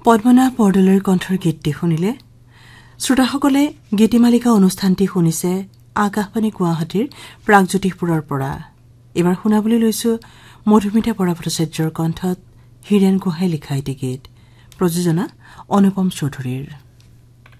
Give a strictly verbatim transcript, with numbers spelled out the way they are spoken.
পদ্মনাভ বৰদলৈৰ কণ্ঠৰ গীতটি শুনিলে। শ্ৰোতাসকলে গীতিমালিকা অনুষ্ঠানটি শুনিছে আকাশবাণী গুৱাহাটীৰ প্ৰাগজ্যোতিষপুৰৰ পৰা। এইবাৰ শুনাবলৈ লৈছো মধুমিতা বৰা ভট্টাচাৰ্যৰ কণ্ঠত হীৰেন গোহাঁই লিখা এটি গীত। প্ৰযোজনা অনুপম চৌধুৰীৰ।